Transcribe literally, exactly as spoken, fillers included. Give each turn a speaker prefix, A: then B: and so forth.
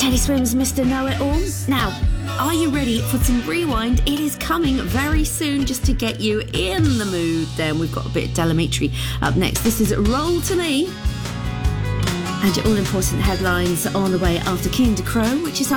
A: Teddy Swims, Mister Know-It-All. Now, are you ready for some rewind? It is coming very soon just to get you in the mood. Then we've got a bit of Delamitri up next. This is Roll to Me. And your all-important headlines on the way after King de Crow, which is